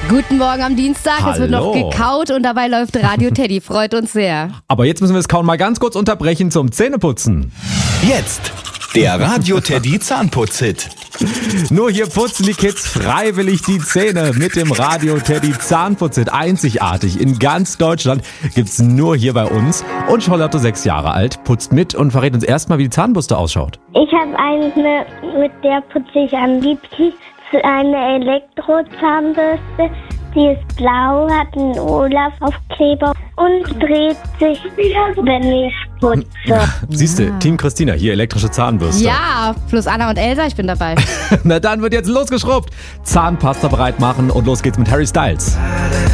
Guten Morgen am Dienstag. Hallo. Es wird noch gekaut und dabei läuft Radio Teddy. Freut uns sehr. Aber jetzt müssen wir das Kauen mal ganz kurz unterbrechen zum Zähneputzen. Jetzt der Radio Teddy Zahnputz-Hit. Nur hier putzen die Kids freiwillig die Zähne mit dem Radio Teddy Zahnputz-Hit. Einzigartig. In ganz Deutschland gibt's nur hier bei uns. Und Charlotte, 6 Jahre alt, putzt mit und verrät uns erstmal, wie die Zahnbürste ausschaut. Ich habe eine, mit der putze ich am liebsten, eine Elektrozahnbürste. Die ist blau, hat einen Olaf-Aufkleber und dreht sich, wenn ich putze. Siehste, Team Christina, hier elektrische Zahnbürste. Ja, plus Anna und Elsa, ich bin dabei. Na dann wird jetzt losgeschrubbt. Zahnpasta bereit machen und los geht's mit Harry Styles.